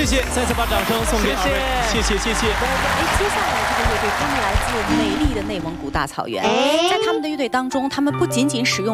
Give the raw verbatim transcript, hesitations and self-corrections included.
谢，再次把掌声送给二位，谢谢谢谢。 哎，接下来这个乐队他们来自美丽的内蒙古大草原，在他们的乐队当中，他们不仅仅使用